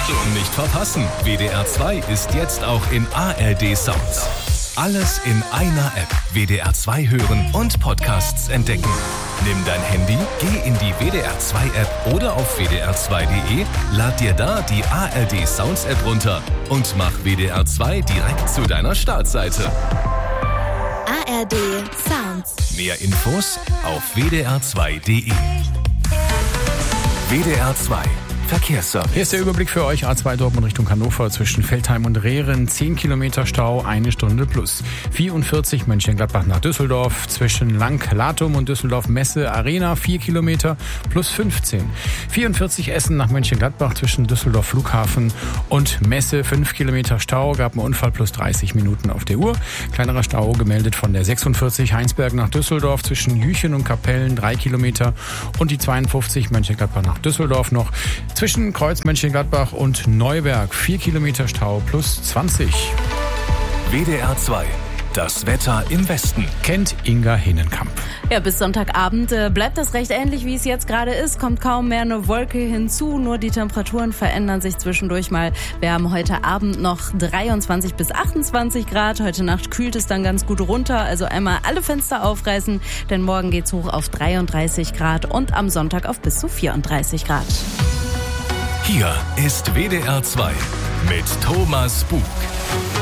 Achtung, nicht verpassen. WDR 2 ist jetzt auch in ARD Sounds. Alles in einer App. WDR 2 hören und Podcasts entdecken. Nimm dein Handy, geh in die WDR 2 App oder auf wdr2.de, lad dir da die ARD Sounds App runter und mach WDR 2 direkt zu deiner Startseite. ARD Sounds. Mehr Infos auf wdr2.de. WDR 2 Verkehrsservice. Hier ist der Überblick für euch. A2 Dortmund Richtung Hannover zwischen Veltheim und Rehren. 10 Kilometer Stau, 1 Stunde plus. 44 Mönchengladbach nach Düsseldorf. Zwischen Lang-Latum und Düsseldorf-Messe Arena 4 Kilometer plus 15. 44 Essen nach Mönchengladbach zwischen Düsseldorf Flughafen und Messe 5 Kilometer Stau. Gab einen Unfall plus 30 Minuten auf der Uhr. Kleinerer Stau gemeldet von der 46 Heinsberg nach Düsseldorf zwischen Jüchen und Kapellen 3 Kilometer. Und die 52 Mönchengladbach nach Düsseldorf noch. Zwischen Kreuz Mönchengladbach und Neuberg 4 Kilometer Stau plus 20. WDR 2, das Wetter im Westen. Kennt Inga Hinnenkamp. Ja, bis Sonntagabend bleibt das recht ähnlich, wie es jetzt gerade ist. Kommt kaum mehr eine Wolke hinzu, nur die Temperaturen verändern sich zwischendurch mal. Wir haben heute Abend noch 23 bis 28 Grad. Heute Nacht kühlt es dann ganz gut runter. Also einmal alle Fenster aufreißen, denn morgen geht's hoch auf 33 Grad und am Sonntag auf bis zu 34 Grad. Hier ist WDR 2 mit Thomas Bug.